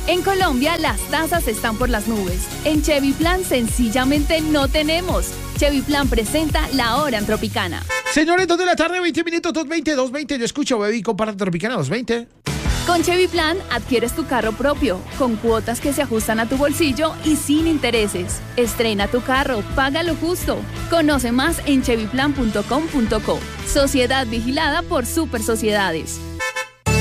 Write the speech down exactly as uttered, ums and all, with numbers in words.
En Colombia, las tasas están por las nubes. En Chevy Plan, sencillamente no tenemos. Chevy Plan presenta La Hora en Tropicana. Señores, dos de la tarde, veinte minutos, dos veinte, dos veinte. Yo escucho, baby, compara Tropicana, dos veinte. Con Chevy Plan, adquieres tu carro propio, con cuotas que se ajustan a tu bolsillo y sin intereses. Estrena tu carro, paga lo justo. Conoce más en chevy plan punto com punto co. Sociedad vigilada por Super Sociedades.